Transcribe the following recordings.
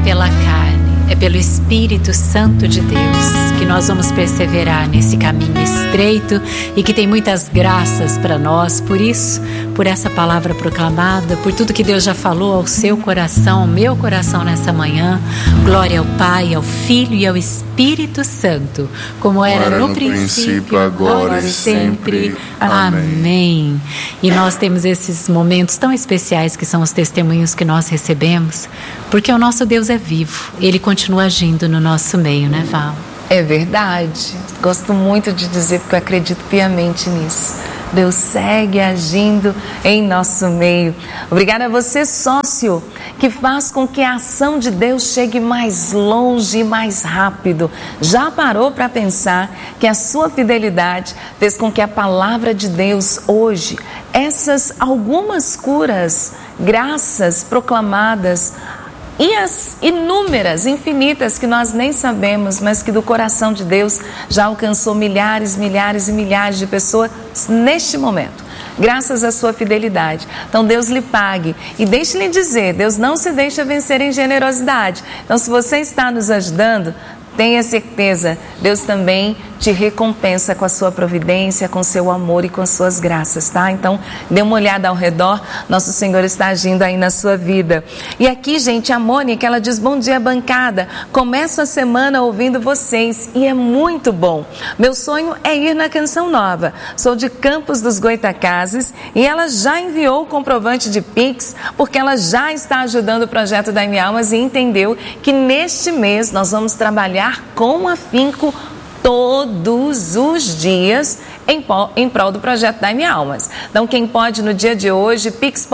pela carne, é pelo Espírito Santo de Deus que nós vamos perseverar nesse caminho estreito e que tem muitas graças para nós. Por isso, por essa palavra proclamada, por tudo que Deus já falou ao seu coração, ao meu coração nessa manhã. Glória ao Pai, ao Filho e ao Espírito Santo, como era no princípio, agora e sempre. Amém. E nós temos esses momentos tão especiais que são os testemunhos que nós recebemos, porque o nosso Deus é vivo, Ele continua agindo no nosso meio, né, Val? É verdade. Gosto muito de dizer, porque eu acredito piamente nisso. Deus segue agindo em nosso meio. Obrigada a você, sócio, que faz com que a ação de Deus chegue mais longe e mais rápido. Já parou para pensar que a sua fidelidade fez com que a palavra de Deus hoje, essas algumas curas, graças proclamadas, e as inúmeras, infinitas, que nós nem sabemos, mas que do coração de Deus já alcançou milhares, milhares e milhares de pessoas neste momento, graças à sua fidelidade. Então Deus lhe pague. E deixe-lhe dizer, Deus não se deixa vencer em generosidade. Então, se você está nos ajudando, tenha certeza, Deus também te recompensa com a sua providência, com seu amor e com as suas graças, tá? Então, dê uma olhada ao redor, nosso Senhor está agindo aí na sua vida. E aqui, gente, a Mônica, ela diz: bom dia, bancada, começo a semana ouvindo vocês e é muito bom. Meu sonho é ir na Canção Nova, sou de Campos dos Goitacazes e ela já enviou o comprovante de Pix, porque ela já está ajudando o projeto da Dai-me Almas e entendeu que neste mês nós vamos trabalhar com afinco todos os dias em prol do projeto Dai-me Almas. Então, quem pode no dia de hoje,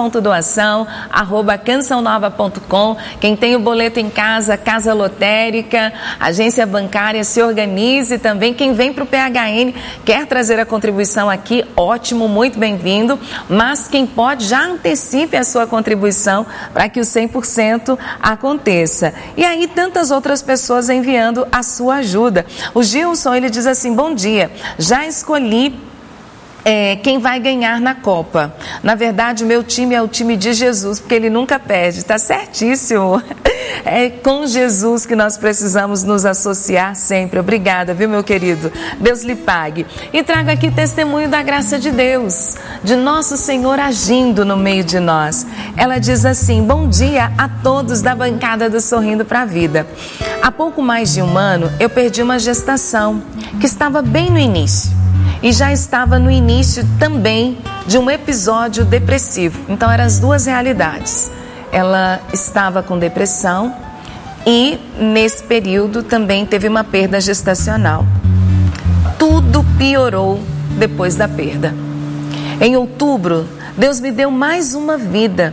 pix.doação@cançãonova.com. Quem tem o boleto em casa, casa lotérica, agência bancária, se organize também. Quem vem para o PHN, quer trazer a contribuição aqui, ótimo, muito bem-vindo. Mas quem pode, já antecipe a sua contribuição para que o 100% aconteça. E aí, tantas outras pessoas enviando a sua ajuda. O Gilson, ele diz assim: bom dia, já escolhi quem vai ganhar na Copa. Na verdade, o meu time é o time de Jesus, porque ele nunca perde. Tá certíssimo. É com Jesus que nós precisamos nos associar sempre. Obrigada, viu, meu querido? Deus lhe pague. E trago aqui testemunho da graça de Deus, de nosso Senhor agindo no meio de nós. Ela diz assim: bom dia a todos da bancada do Sorrindo para a Vida. Há pouco mais de um ano, eu perdi uma gestação que estava bem no início. E já estava no início também de um episódio depressivo. Então, eram as duas realidades. Ela estava com depressão e, nesse período, também teve uma perda gestacional. Tudo piorou depois da perda. Em outubro, Deus me deu mais uma vida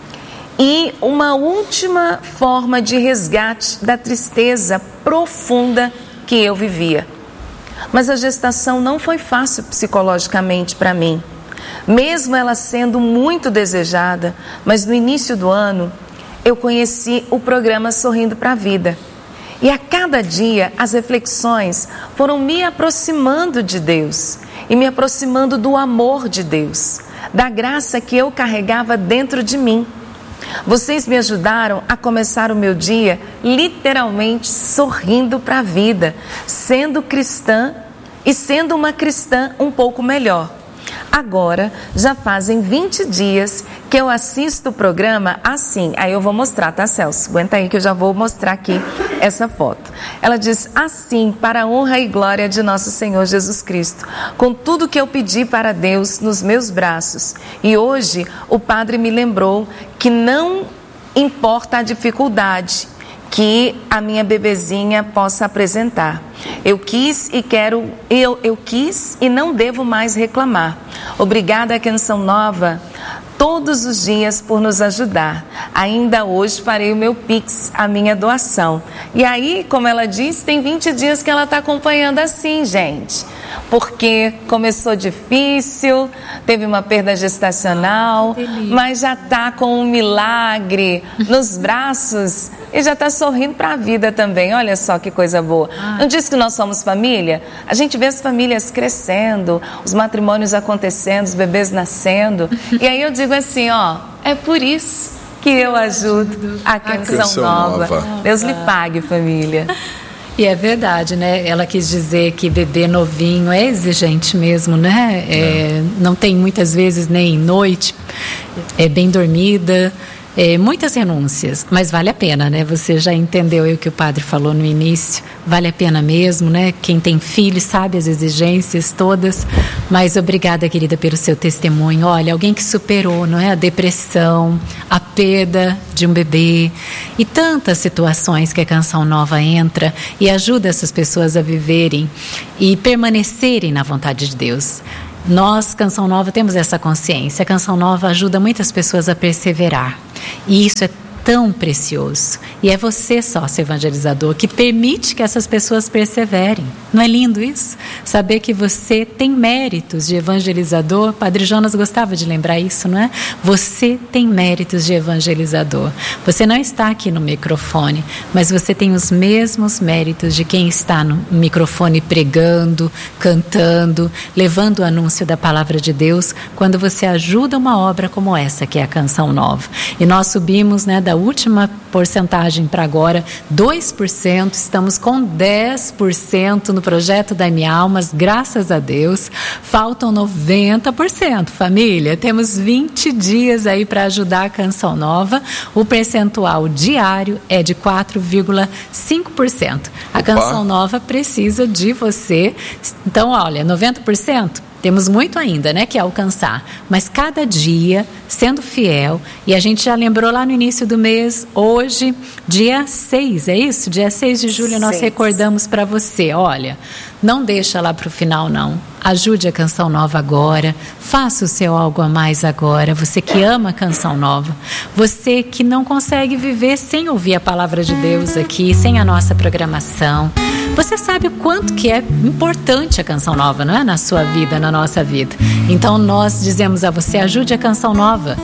e uma última forma de resgate da tristeza profunda que eu vivia. Mas a gestação não foi fácil psicologicamente para mim. Mesmo ela sendo muito desejada, mas no início do ano eu conheci o programa Sorrindo para a Vida. E a cada dia as reflexões foram me aproximando de Deus e me aproximando do amor de Deus, da graça que eu carregava dentro de mim. Vocês me ajudaram a começar o meu dia literalmente sorrindo para a vida, sendo cristã e sendo uma cristã um pouco melhor. Agora, já fazem 20 dias que eu assisto o programa assim. Aí eu vou mostrar, tá, Celso? Aguenta aí que eu já vou mostrar aqui essa foto. Ela diz assim: para a honra e glória de nosso Senhor Jesus Cristo, com tudo que eu pedi para Deus nos meus braços. E hoje o Padre me lembrou que não importa a dificuldade que a minha bebezinha possa apresentar. Eu quis e não devo mais reclamar. Obrigada, Canção Nova, todos os dias por nos ajudar. Ainda hoje farei o meu Pix, a minha doação. E aí, como ela disse, tem 20 dias que ela está acompanhando assim, gente. Porque começou difícil, teve uma perda gestacional, mas já está com um milagre nos braços e já está sorrindo para a vida também. Olha só que coisa boa. Não disse que nós somos família? A gente vê as famílias crescendo, os matrimônios acontecendo, os bebês nascendo. E aí eu digo assim, ó, é por isso que eu ajudo a Canção Nova. Deus lhe pague, família. E é verdade, né? Ela quis dizer que bebê novinho é exigente mesmo, né? Não tem muitas vezes nem noite, é bem dormida, muitas renúncias, mas vale a pena, né? Você já entendeu aí o que o padre falou no início, vale a pena mesmo, né? Quem tem filho sabe as exigências todas, mas obrigada, querida, pelo seu testemunho. Olha, alguém que superou, não é? A depressão, a perda de um bebê e tantas situações que a Canção Nova entra e ajuda essas pessoas a viverem e permanecerem na vontade de Deus. Nós, Canção Nova, temos essa consciência. A Canção Nova ajuda muitas pessoas a perseverar. E isso é tão precioso. E é você, sócio evangelizador, que permite que essas pessoas perseverem. Não é lindo isso? Saber que você tem méritos de evangelizador. Padre Jonas gostava de lembrar isso, não é? Você tem méritos de evangelizador. Você não está aqui no microfone, mas você tem os mesmos méritos de quem está no microfone pregando, cantando, levando o anúncio da palavra de Deus, quando você ajuda uma obra como essa, que é a Canção Nova. E nós subimos, né, da última porcentagem para agora, 2%, estamos com 10% no projeto da M-Almas, graças a Deus. Faltam 90%, família. Temos 20 dias aí para ajudar a Canção Nova. O percentual diário é de 4,5%. A Canção Nova precisa de você. Então, olha, 90%. Temos muito ainda, né, que alcançar, mas cada dia sendo fiel, e a gente já lembrou lá no início do mês, hoje, dia 6, é isso? Dia 6 de julho nós recordamos para você, olha, não deixa lá para o final não, ajude a Canção Nova agora, faça o seu algo a mais agora, você que ama a Canção Nova, você que não consegue viver sem ouvir a palavra de Deus aqui, sem a nossa programação. Você sabe o quanto que é importante a Canção Nova, não é? Na sua vida, na nossa vida. Então nós dizemos a você, ajude a Canção Nova,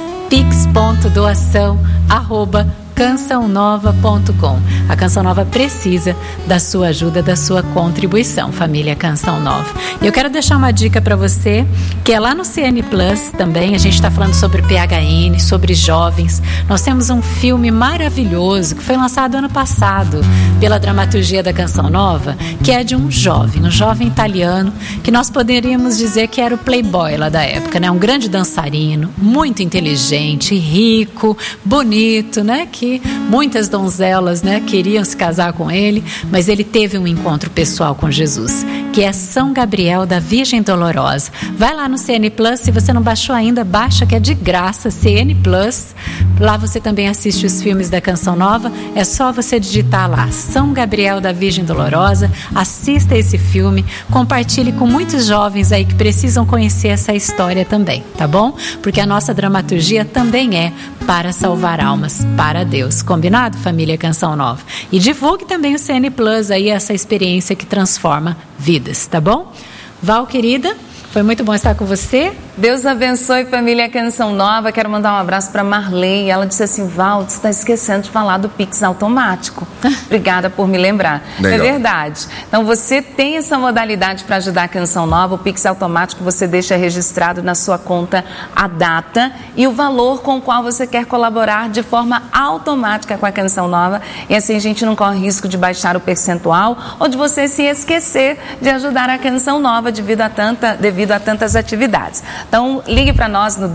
pix.doação@cançãonova.com. A Canção Nova precisa da sua ajuda, da sua contribuição, família Canção Nova. E eu quero deixar uma dica para você, que é lá no CN Plus também, a gente está falando sobre PHN, sobre jovens. Nós temos um filme maravilhoso que foi lançado ano passado pela dramaturgia da Canção Nova, que é de um jovem italiano, que nós poderíamos dizer que era o playboy lá da época, né? Um grande dançarino, muito inteligente, rico, bonito, né? Que muitas donzelas, né, queriam se casar com ele, mas ele teve um encontro pessoal com Jesus, que é São Gabriel da Virgem Dolorosa. Vai lá no CN Plus, se você não baixou ainda, baixa, que é de graça, CN Plus. Lá você também assiste os filmes da Canção Nova, é só você digitar lá, São Gabriel da Virgem Dolorosa, assista esse filme, compartilhe com muitos jovens aí que precisam conhecer essa história também, tá bom? Porque a nossa dramaturgia também é para salvar almas, para Deus. Combinado, família Canção Nova? E divulgue também o CN Plus aí, essa experiência que transforma vidas, tá bom? Val, querida, foi muito bom estar com você. Deus abençoe, família Canção Nova. Quero mandar um abraço para Marley. Ela disse assim, Val, você está esquecendo de falar do Pix automático. Obrigada por me lembrar. Legal. É verdade. Então, você tem essa modalidade para ajudar a Canção Nova. O Pix automático você deixa registrado na sua conta a data e o valor com o qual você quer colaborar de forma automática com a Canção Nova. E assim a gente não corre risco de baixar o percentual ou de você se esquecer de ajudar a Canção Nova devido a tantas atividades. Então, ligue para nós no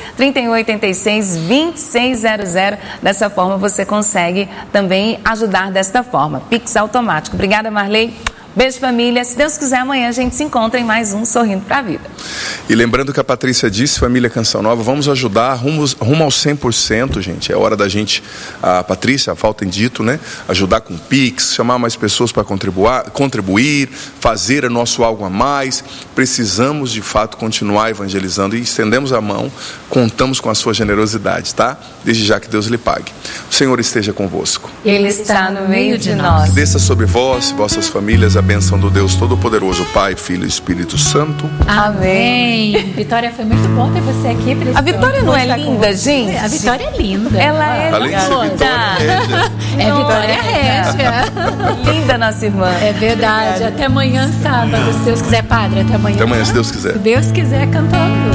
12-3186-2600. Dessa forma, você consegue também ajudar desta forma. Pix automático. Obrigada, Marley. Beijo, família. Se Deus quiser, amanhã a gente se encontra em mais um Sorrindo para a Vida. E lembrando que a Patrícia disse, família Canção Nova, vamos ajudar rumo ao 100%, gente. É hora da gente, a Patrícia, a falta em dito, né? Ajudar com Pix, chamar mais pessoas para contribuir, fazer o nosso algo a mais. Precisamos, de fato, continuar evangelizando e estendemos a mão, contamos com a sua generosidade, tá? Desde já que Deus lhe pague. O Senhor esteja convosco. Ele está no meio de nós. Desça sobre vós e vossas famílias a bênção do Deus Todo-Poderoso, Pai, Filho e Espírito Santo. Amém. Vitória, foi muito bom ter você aqui. A Vitória não é linda, gente? A Vitória é linda. Ela é além de ser Vitória Régia. É Vitória Régia. Linda nossa irmã. É verdade. Até amanhã, sábado, se Deus quiser, Padre. Até amanhã. Até amanhã, se Deus quiser. Se Deus quiser, cantando.